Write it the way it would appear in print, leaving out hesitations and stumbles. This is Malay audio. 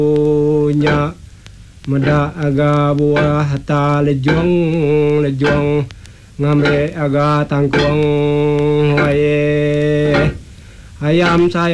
nya meda aga buah ta lejuang ngambe aga tangkuang wae ayam saya